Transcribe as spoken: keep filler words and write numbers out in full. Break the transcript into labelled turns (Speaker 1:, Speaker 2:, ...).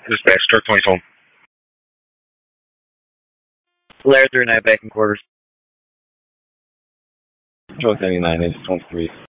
Speaker 1: Dispatch, Truck twenty home.
Speaker 2: Lair thirty-nine back in quarters.
Speaker 3: Truck seventy-nine, it's twenty-three.